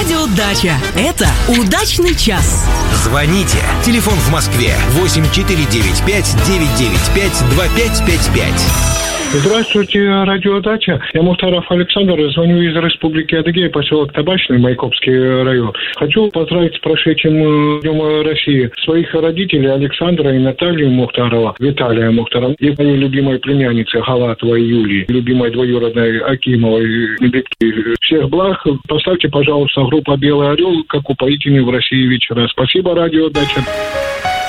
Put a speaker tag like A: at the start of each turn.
A: Радио Дача. Это удачный час.
B: Звоните. Телефон в Москве 8495-995-2555.
C: Здравствуйте, радио Дача. Я Мухтаров Александр, звоню из Республики Адыгея, поселок Табачный, Майкопский район. Хочу поздравить с прошедшим Днем России своих родителей Александра и Наталью Мухтарова, Виталия Мухтарова, и моей любимой племянницы Халатовой Юлии, любимой двоюродной Акимовой Виктории. Всех благ. Поставьте, пожалуйста, группа «Белый орел» как упоительный в России вечера. Спасибо, радио Дача.